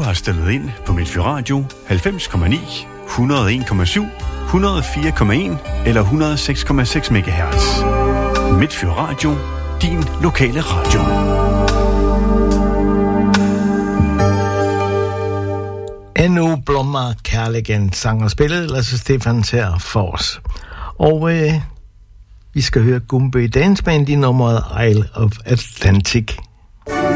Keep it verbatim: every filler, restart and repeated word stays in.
har stillet ind på Midtfyn Radio halvfems komma ni, et hundrede og en komma syv, et hundrede og fire komma en eller et hundrede og seks komma seks megahertz. Midtfyn Radio, din lokale radio. Endnu blommer kærligheden, sang og spillet Lasse Stephans her for os. Og øh, vi skal høre Gumby Dance Band i nummeret Isle of Atlantic.